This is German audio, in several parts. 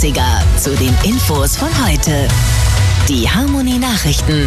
80er zu den Infos von heute. Die Harmony Nachrichten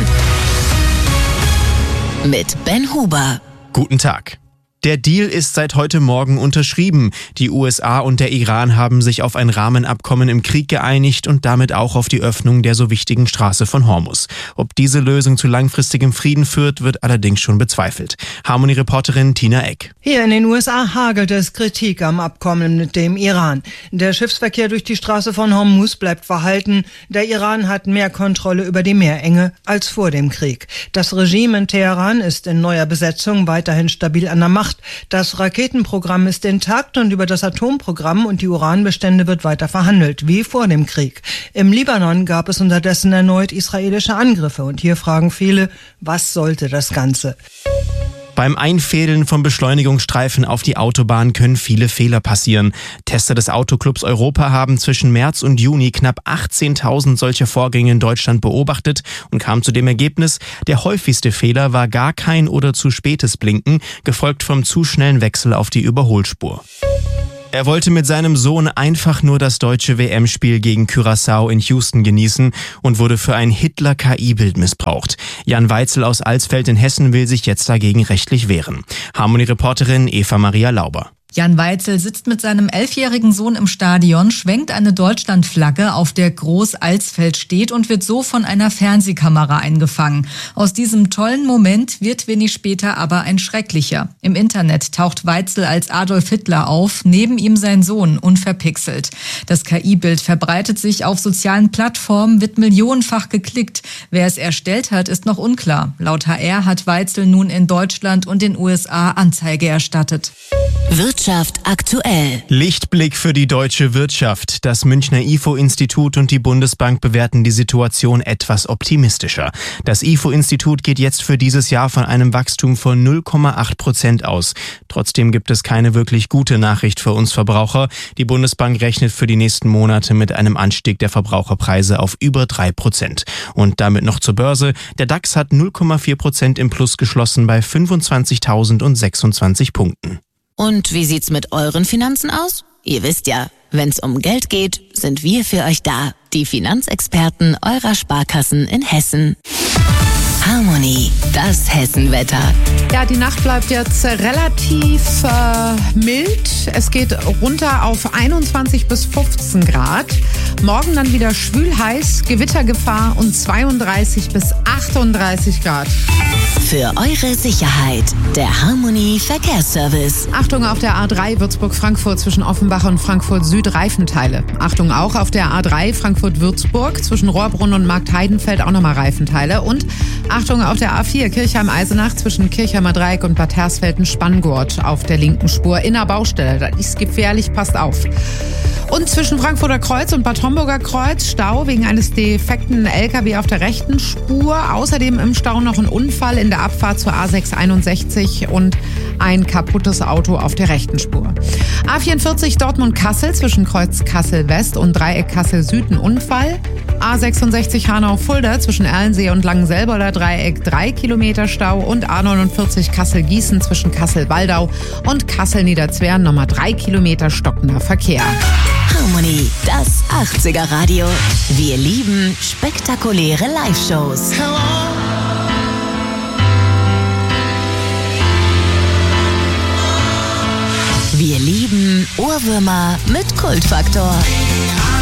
mit Ben Huber. Guten Tag. Der Deal ist seit heute Morgen unterschrieben. Die USA und der Iran haben sich auf ein Rahmenabkommen im Krieg geeinigt und damit auch auf die Öffnung der so wichtigen Straße von Hormuz. Ob diese Lösung zu langfristigem Frieden führt, wird allerdings schon bezweifelt. Harmony-Reporterin Tina Eck. Hier in den USA hagelt es Kritik am Abkommen mit dem Iran. Der Schiffsverkehr durch die Straße von Hormuz bleibt verhalten. Der Iran hat mehr Kontrolle über die Meerenge als vor dem Krieg. Das Regime in Teheran ist in neuer Besetzung weiterhin stabil an der Macht. Das Raketenprogramm ist intakt und über das Atomprogramm und die Uranbestände wird weiter verhandelt, wie vor dem Krieg. Im Libanon gab es unterdessen erneut israelische Angriffe und hier fragen viele, was sollte das Ganze? Beim Einfädeln von Beschleunigungsstreifen auf die Autobahn können viele Fehler passieren. Tester des Autoclubs Europa haben zwischen März und Juni knapp 18.000 solcher Vorgänge in Deutschland beobachtet und kamen zu dem Ergebnis, der häufigste Fehler war gar kein oder zu spätes Blinken, gefolgt vom zu schnellen Wechsel auf die Überholspur. Er wollte mit seinem Sohn einfach nur das deutsche WM-Spiel gegen Curaçao in Houston genießen und wurde für ein Hitler-KI-Bild missbraucht. Jan Weitzel aus Alsfeld in Hessen will sich jetzt dagegen rechtlich wehren. Harmony-Reporterin Eva Maria Lauber. Jan Weitzel sitzt mit seinem 11-jährigen Sohn im Stadion, schwenkt eine Deutschlandflagge, auf der groß Alsfeld steht und wird so von einer Fernsehkamera eingefangen. Aus diesem tollen Moment wird wenig später aber ein schrecklicher. Im Internet taucht Weitzel als Adolf Hitler auf, neben ihm sein Sohn, unverpixelt. Das KI-Bild verbreitet sich auf sozialen Plattformen, wird millionenfach geklickt. Wer es erstellt hat, ist noch unklar. Laut HR hat Weitzel nun in Deutschland und den USA Anzeige erstattet. Wirtschaft aktuell. Lichtblick für die deutsche Wirtschaft. Das Münchner IFO-Institut und die Bundesbank bewerten die Situation etwas optimistischer. Das IFO-Institut geht jetzt für dieses Jahr von einem Wachstum von 0,8% aus. Trotzdem gibt es keine wirklich gute Nachricht für uns Verbraucher. Die Bundesbank rechnet für die nächsten Monate mit einem Anstieg der Verbraucherpreise auf über 3%. Und damit noch zur Börse. Der DAX hat 0,4% im Plus geschlossen bei 25.026 Punkten. Und wie sieht's mit euren Finanzen aus? Ihr wisst ja, wenn's um Geld geht, sind wir für euch da. Die Finanzexperten eurer Sparkassen in Hessen. Harmony, das Hessenwetter. Ja, die Nacht bleibt jetzt relativ mild. Es geht runter auf 21 bis 15 Grad. Morgen dann wieder schwül heiß, Gewittergefahr und 32 bis 38 Grad. Für eure Sicherheit, der Harmony Verkehrsservice. Achtung auf der A3 Würzburg-Frankfurt zwischen Offenbach und Frankfurt Süd Reifenteile. Achtung auch auf der A3 Frankfurt-Würzburg zwischen Rohrbrunn und Marktheidenfeld auch nochmal Reifenteile. Und Achtung auf der A4 Kirchheim-Eisenach zwischen Kirchheimer Dreieck und Bad Hersfelden-Spanngurt auf der linken Spur in der Baustelle. Das ist gefährlich, passt auf. Und zwischen Frankfurter Kreuz und Bad Homburger Kreuz Stau wegen eines defekten LKW auf der rechten Spur. Außerdem im Stau noch ein Unfall in der Abfahrt zur A661 und ein kaputtes Auto auf der rechten Spur. A44 Dortmund-Kassel zwischen Kreuz Kassel-West und Dreieck Kassel-Süd ein Unfall. A66 Hanau-Fulda zwischen Erlensee und Langenselboder Dreieck 3 Kilometer Stau und A49 Kassel-Gießen zwischen Kassel-Waldau und Kassel-Niederzwern nochmal 3 Kilometer stockender Verkehr. Harmony, das 80er Radio. Wir lieben spektakuläre Live-Shows. Wir lieben Ohrwürmer mit Kultfaktor.